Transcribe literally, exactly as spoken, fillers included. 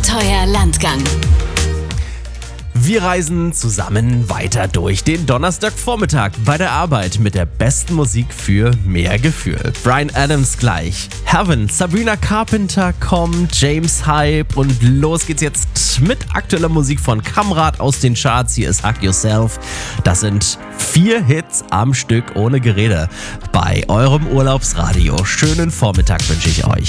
Abenteuerlandgang. Wir reisen zusammen weiter durch den Donnerstagvormittag bei der Arbeit mit der besten Musik für mehr Gefühl. Bryan Adams gleich, Heaven, Sabrina Carpenter kommt, James Hype und los geht's jetzt mit aktueller Musik von Kamrat aus den Charts. Hier ist Hug Yourself. Das sind vier Hits am Stück ohne Gerede bei eurem Urlaubsradio. Schönen Vormittag wünsche ich euch.